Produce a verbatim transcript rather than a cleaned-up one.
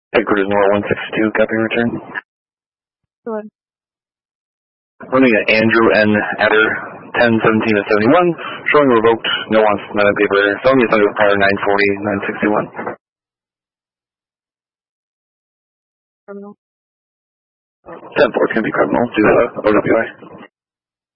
Headquarters Nora one sixty-two, copy return. Go ahead. Running at Andrew N. Adder, ten seventeen of seventy-one, showing revoked, no wants, none on paper, selling you under prior nine forty, nine sixty-one. Criminal. ten four can be criminal, do that O W I.